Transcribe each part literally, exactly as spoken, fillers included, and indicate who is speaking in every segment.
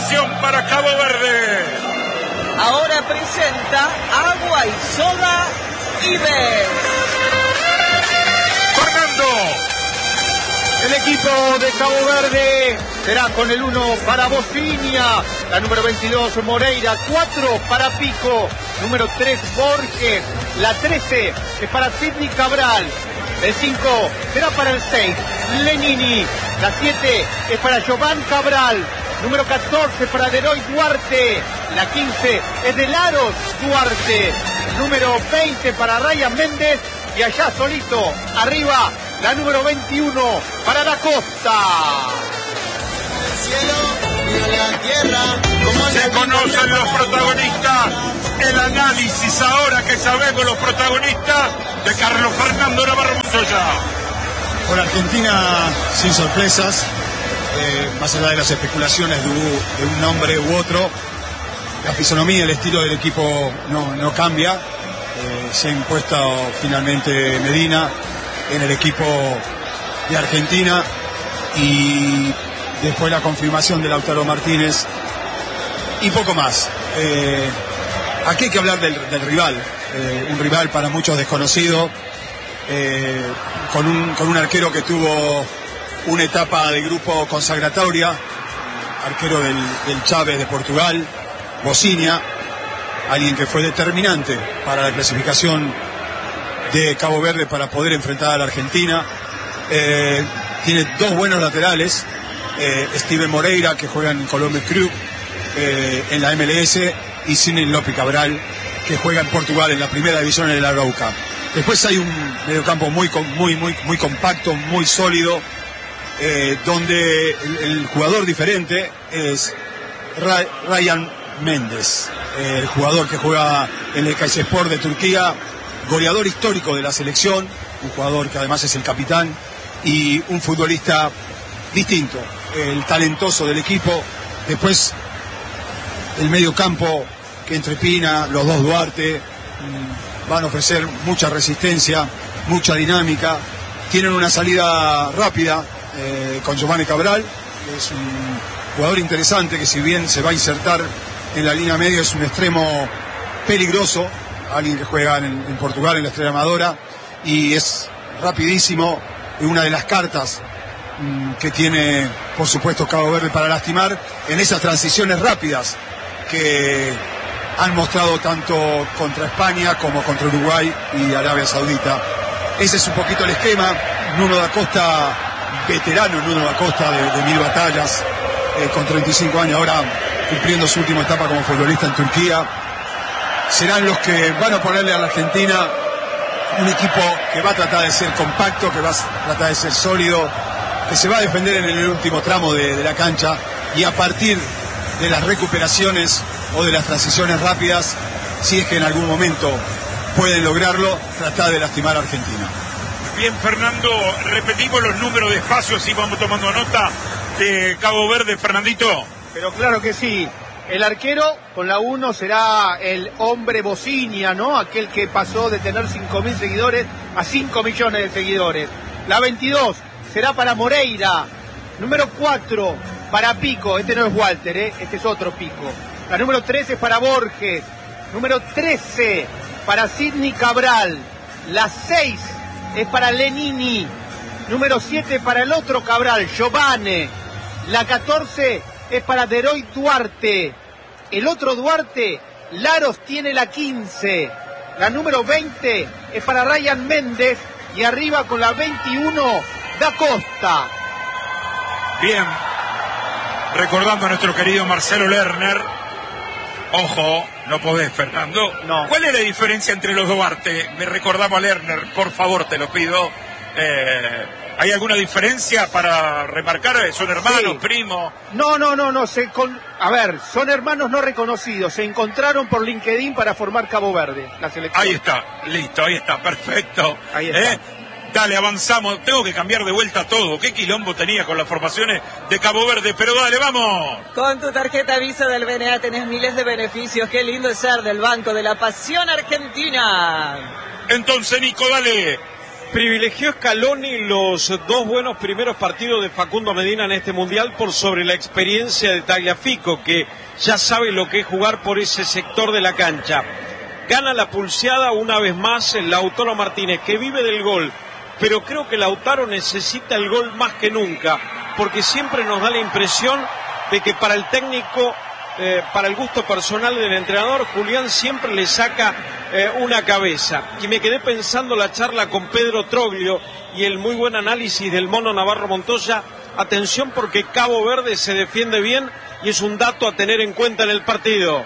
Speaker 1: anotación para Cabo Verde.
Speaker 2: Ahora presenta Agua y Soda Ives.
Speaker 1: Fernando.
Speaker 3: El equipo de Cabo Verde será con el uno para Bocinia, la número veintidós Moreira, cuatro para Pico, número tres Borges, la trece es para Sidney Cabral, el cinco será para el seis Lenini, la siete es para Jovan Cabral, número catorce para Deroy Duarte, la quince es de Laros Duarte, número veinte para Ryan Méndez y allá solito, arriba, la número veintiuno para Da Costa.
Speaker 1: Se conocen los protagonistas, el análisis ahora que sabemos los protagonistas de Carlos Fernando Navarro Montoya.
Speaker 4: Por Argentina sin sorpresas, eh, más allá de las especulaciones de, de un nombre u otro, la fisonomía, el estilo del equipo no, no cambia. Eh, se ha impuesto finalmente Medina en el equipo de Argentina y después la confirmación de Lautaro Martínez y poco más. Eh, aquí hay que hablar del, del rival, eh, un rival para muchos desconocido, eh, con, un, con un arquero que tuvo una etapa de grupo consagratoria, arquero del, del Chávez de Portugal, Bocinia, alguien que fue determinante para la clasificación de Cabo Verde para poder enfrentar a la Argentina. Eh, tiene dos buenos laterales, eh, Steven Moreira, que juega en Columbus Crew eh, en la M L S, y Sidney López Cabral, que juega en Portugal en la primera división en el Arauca. Después hay un mediocampo muy, muy, muy, muy compacto, muy sólido, eh, donde el, el jugador diferente es Ra Ryan Méndez, eh, el jugador que juega en el Kayserispor de Turquía, goleador histórico de la selección, un jugador que además es el capitán y un futbolista distinto, el talentoso del equipo. Después el medio campo que entrepina, los dos Duarte, mmm, van a ofrecer mucha resistencia, mucha dinámica, tienen una salida rápida eh, con Giovanni Cabral, que es un jugador interesante que si bien se va a insertar en la línea media es un extremo peligroso, alguien que juega en, en Portugal en la Estrella Amadora y es rapidísimo, y una de las cartas mmm, que tiene por supuesto Cabo Verde para lastimar en esas transiciones rápidas que han mostrado tanto contra España como contra Uruguay y Arabia Saudita. Ese es un poquito el esquema. Nuno da Costa, veterano Nuno da Costa de, de mil batallas, eh, con treinta y cinco años, ahora cumpliendo su última etapa como futbolista en Turquía, serán los que van a ponerle a la Argentina un equipo que va a tratar de ser compacto, que va a tratar de ser sólido, que se va a defender en el último tramo de, de la cancha, y a partir de las recuperaciones o de las transiciones rápidas, si es que en algún momento pueden lograrlo, tratar de lastimar a Argentina.
Speaker 1: Bien, Fernando, repetimos los números de espacios y vamos tomando nota de Cabo Verde, Fernandito.
Speaker 3: Pero claro que sí. El arquero con la uno será el hombre Bocinia, ¿no? Aquel que pasó de tener cinco mil seguidores a cinco millones de seguidores. La veintidós será para Moreira. Número cuatro para Pico. Este no es Walter, ¿eh? Este es otro Pico. La número trece es para Borges. Número trece para Sidney Cabral. La seis es para Lenini. Número siete para el otro Cabral, Giovane. La catorce es para Deroy Duarte. El otro Duarte, Laros, tiene la quince. La número veinte es para Ryan Méndez. Y arriba con la veintiuno, Da Costa.
Speaker 1: Bien. Recordando a nuestro querido Marcelo Lerner. Ojo, no podés, Fernando.
Speaker 3: No.
Speaker 1: ¿Cuál es la diferencia entre los Duarte? Me recordamos a Lerner, por favor, te lo pido. Eh... ¿Hay alguna diferencia para remarcar? ¿Son hermanos, sí. primos?
Speaker 3: No, no, no, no. Se con... A ver, son hermanos no reconocidos. Se encontraron por LinkedIn para formar Cabo Verde, la selección.
Speaker 1: Ahí está, listo, ahí está, perfecto.
Speaker 3: Ahí está.
Speaker 1: ¿Eh? Dale, avanzamos. Tengo que cambiar de vuelta todo. ¿Qué quilombo tenía con las formaciones de Cabo Verde? Pero dale, vamos.
Speaker 2: Con tu tarjeta Visa del B N A tenés miles de beneficios. Qué lindo es ser del Banco de la Pasión Argentina.
Speaker 1: Entonces, Nico, dale.
Speaker 5: Privilegió Scaloni los dos buenos primeros partidos de Facundo Medina en este Mundial por sobre la experiencia de Tagliafico, que ya sabe lo que es jugar por ese sector de la cancha. Gana la pulseada una vez más el Lautaro Martínez, que vive del gol, pero creo que Lautaro necesita el gol más que nunca, porque siempre nos da la impresión de que para el técnico, eh, para el gusto personal del entrenador, Julián siempre le saca eh, una cabeza. Y me quedé pensando la charla con Pedro Troglio y el muy buen análisis del Mono Navarro Montoya. Atención, porque Cabo Verde se defiende bien y es un dato a tener en cuenta en el partido.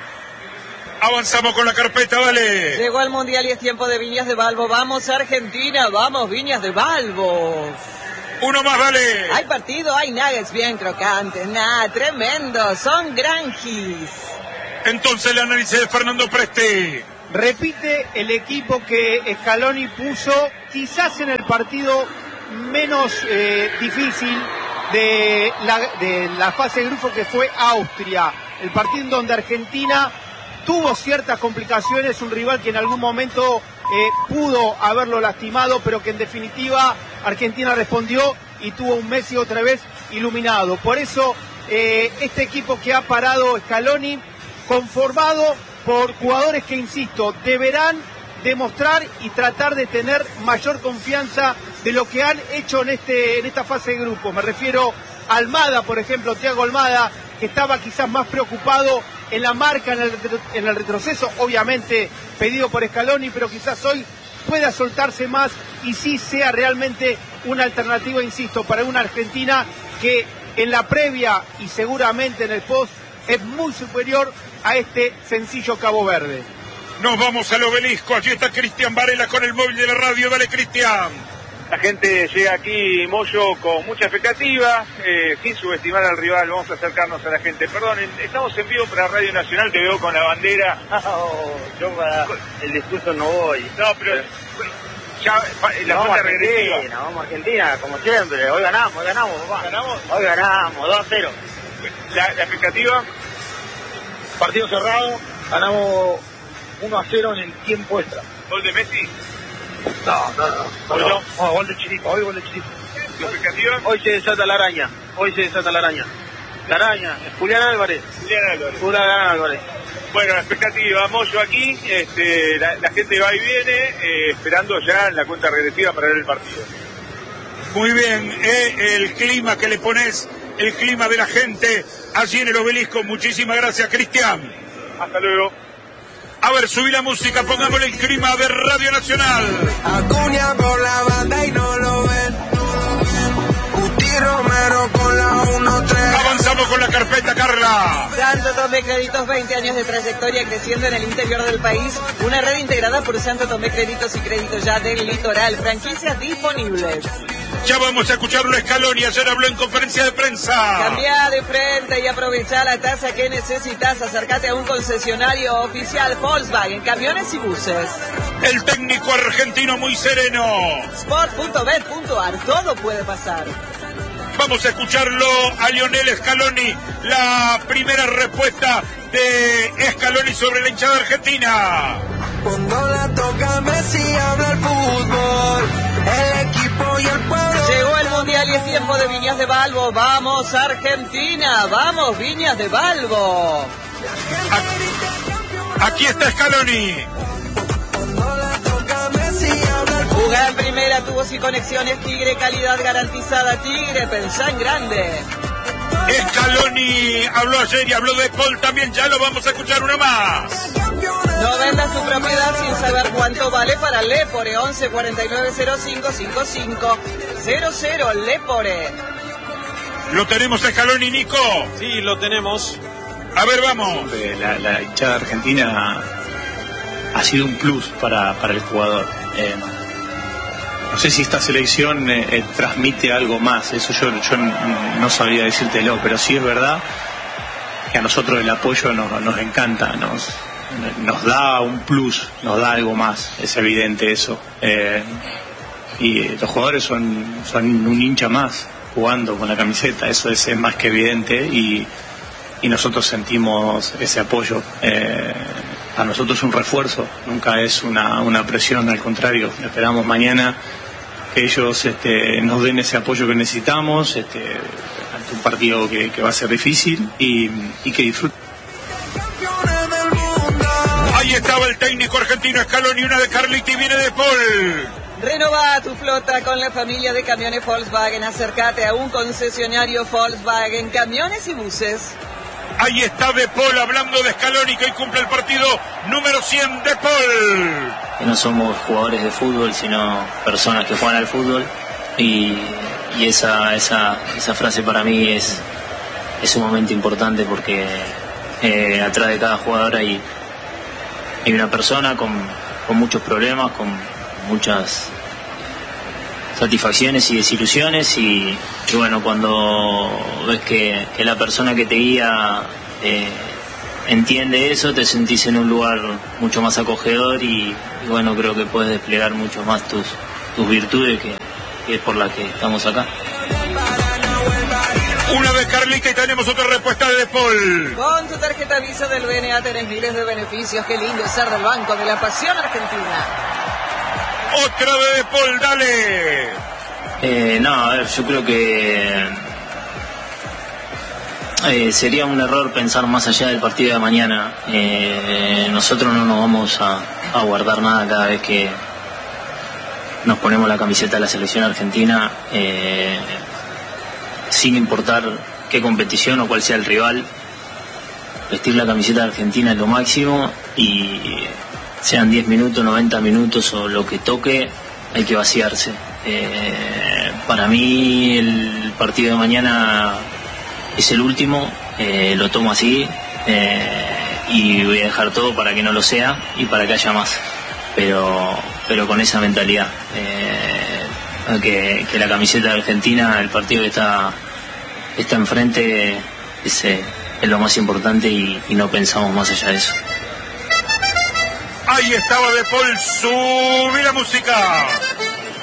Speaker 1: Avanzamos con la carpeta, vale.
Speaker 2: Llegó el Mundial y es tiempo de Viñas de Balbo. Vamos Argentina, vamos Viñas de Balbo.
Speaker 1: Uno más, vale.
Speaker 2: Hay partido, hay nuggets bien crocantes, nada, tremendo, son granjis.
Speaker 1: Entonces el análisis de Fernando Presti.
Speaker 3: Repite el equipo que Scaloni puso quizás en el partido menos eh, difícil de la, de la fase de grupo, que fue Austria. El partido en donde Argentina tuvo ciertas complicaciones, un rival que en algún momento eh, pudo haberlo lastimado, pero que en definitiva Argentina respondió y tuvo un Messi otra vez iluminado. Por eso eh, este equipo que ha parado Scaloni, conformado por jugadores que, insisto, deberán demostrar y tratar de tener mayor confianza de lo que han hecho en, este, en esta fase de grupo. Me refiero a Almada, por ejemplo, Thiago Almada, que estaba quizás más preocupado en la marca, en el, en el retroceso, obviamente pedido por Scaloni, pero quizás hoy pueda soltarse más y sí sea realmente una alternativa, insisto, para una Argentina que en la previa y seguramente en el post es muy superior a este sencillo Cabo Verde.
Speaker 1: Nos vamos al Obelisco, allí está Cristian Varela con el móvil de la radio. Dale, Cristian.
Speaker 6: La gente llega aquí, Moyo, con mucha expectativa, eh, sin subestimar al rival. Vamos a acercarnos a la gente. Perdón, estamos en vivo para Radio Nacional, te veo con la bandera.
Speaker 7: Oh, yo para el discurso no voy.
Speaker 6: No, pero ya la
Speaker 7: vamos
Speaker 6: cuenta
Speaker 7: a
Speaker 6: regresiva.
Speaker 7: Argentina, vamos a Argentina, como siempre. Hoy ganamos, hoy ganamos, papá.
Speaker 6: ¿Ganamos?
Speaker 7: Hoy ganamos, dos a cero.
Speaker 6: La, la expectativa,
Speaker 7: Partido cerrado, ganamos uno a cero en el tiempo extra.
Speaker 6: gol de Messi.
Speaker 7: No, no, no.
Speaker 6: Hoy
Speaker 7: no.
Speaker 6: no.
Speaker 7: No, gol de Chiripa, hoy gol de Chiripa.
Speaker 6: ¿Tu expectativa?
Speaker 7: Hoy se desata la araña, hoy se desata la araña. La araña, Julián Álvarez.
Speaker 6: Julián Álvarez.
Speaker 7: Julián Álvarez.
Speaker 6: Bueno, la expectativa, Moyo aquí, este, la, la gente va y viene, eh, esperando ya en la cuenta regresiva para ver el partido.
Speaker 1: Muy bien, eh, el clima que le pones, el clima de la gente allí en el Obelisco. Muchísimas gracias, Cristian.
Speaker 6: Hasta luego.
Speaker 1: A ver, subí la música, pongámosle el clima de Radio Nacional.
Speaker 8: Acuña por la banda y no lo ven. Guti Romero con la uno tres.
Speaker 1: Avanzamos con la carpeta, Carla.
Speaker 2: Santo Tomé Créditos, veinte años de trayectoria creciendo en el interior del país. Una red integrada por Santo Tomé Créditos y Créditos Ya del Litoral. Franquicias disponibles.
Speaker 1: Ya vamos a escuchar un Scaloni. Ayer habló en conferencia de prensa.
Speaker 2: Cambia de frente y aprovecha la tasa que necesitas. Acércate a un concesionario oficial Volkswagen, camiones y buses.
Speaker 1: El técnico argentino muy sereno.
Speaker 2: Sport punto bet punto ar, todo puede pasar.
Speaker 1: Vamos a escucharlo a Lionel Scaloni. La primera respuesta de Scaloni sobre la hinchada argentina.
Speaker 8: Cuando la toca Messi habla el fútbol, el equipo y el pueblo.
Speaker 2: Llegó el Mundial y es tiempo de Viñas de Balbo. Vamos Argentina, vamos Viñas de Balbo.
Speaker 1: Aquí está Scaloni.
Speaker 8: Cuando la toca Messi habla el fútbol.
Speaker 2: Jugá en primera, tubos y conexiones Tigre, calidad garantizada Tigre, pensá en grande.
Speaker 1: Scaloni habló ayer y habló de Paul también. Ya lo vamos a escuchar uno más.
Speaker 2: No vendas tu propiedad sin saber cuánto vale para Lepore. Once cuarenta y nueve cero cinco cinco cinco cero cero Lepore.
Speaker 1: ¿Lo tenemos Scaloni, Nico?
Speaker 5: Sí, lo tenemos.
Speaker 1: A ver, vamos.
Speaker 9: La, la hinchada argentina ha sido un plus para, para el jugador. Eh, no sé si esta selección eh, eh, transmite algo más, eso yo, yo no sabría decírtelo, pero sí es verdad que a nosotros el apoyo nos, nos encanta, nos, nos da un plus, nos da algo más, es evidente eso. Eh, y los jugadores son, son un hincha más jugando con la camiseta, eso es, es más que evidente y, y nosotros sentimos ese apoyo. Eh, para nosotros es un refuerzo, nunca es una, una presión, al contrario, esperamos mañana que ellos este, nos den ese apoyo que necesitamos este, ante un partido que, que va a ser difícil y, y que disfruten.
Speaker 1: Ahí estaba el técnico argentino Scaloni, una de Carliti, viene De Paul.
Speaker 2: Renova tu flota con la familia de camiones Volkswagen. Acércate a un concesionario Volkswagen, camiones y buses.
Speaker 1: Ahí está De Paul hablando de Scaloni, que hoy cumple el partido número cien. De Paul.
Speaker 10: Que no somos jugadores de fútbol, sino personas que juegan al fútbol. Y, y esa, esa, esa frase para mí es, es sumamente importante porque eh, atrás de cada jugador hay, hay una persona con, con muchos problemas, con muchas satisfacciones y desilusiones y, y bueno, cuando ves que, que la persona que te guía eh, entiende eso, te sentís en un lugar mucho más acogedor y, y bueno, creo que puedes desplegar mucho más tus, tus virtudes que, que es por la que estamos acá.
Speaker 1: Una vez Carlita y tenemos otra respuesta de De Paul.
Speaker 2: Con tu tarjeta Visa del B N A tenés miles de beneficios. Qué lindo es ser del Banco de la Pasión Argentina.
Speaker 1: Otra de De Paul, dale.
Speaker 10: Eh, no, a ver, yo creo que eh, sería un error pensar más allá del partido de mañana. Eh, nosotros no nos vamos a, a guardar nada cada vez que nos ponemos la camiseta de la selección argentina, eh, sin importar qué competición o cuál sea el rival. Vestir la camiseta de Argentina es lo máximo y sean diez minutos, noventa minutos o lo que toque, hay que vaciarse. Eh, para mí el partido de mañana es el último, eh, lo tomo así eh, y voy a dejar todo para que no lo sea y para que haya más, pero, pero con esa mentalidad, eh, que, que la camiseta de Argentina, el partido que está, está enfrente es, eh, es lo más importante y, y no pensamos más allá de eso.
Speaker 1: Ahí estaba De Paul, subí la música.